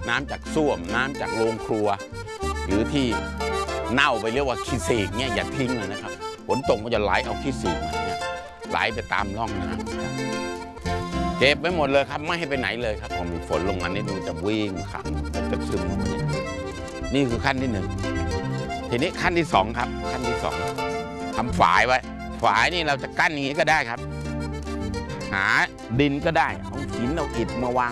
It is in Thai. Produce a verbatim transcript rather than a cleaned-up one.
น้ำจากส้วมน้ำจากโรงครัวหรือที่เน่าไปเรียกว่าขี้เศษเนี่ยอย่าทิ้งเลยนะครับฝนตกมันจะไหลเอาขี้เศษมาเนี่ยไหลไปตามร่องน้ำเก็บไว้หมดเลยครับไม่ให้ไปไหนเลยครับพอมีฝนลงมานิดนึงจะวิ่งขังจะซึมลงมาเนี่ยนี่คือขั้นที่หนึ่งทีนี้ขั้นที่สองครับขั้นที่สองทำฝายไว้ฝายนี่เราจะกั้นอย่างนี้ก็ได้ครับหาดินก็ได้เอาหินเอาอิฐมาวาง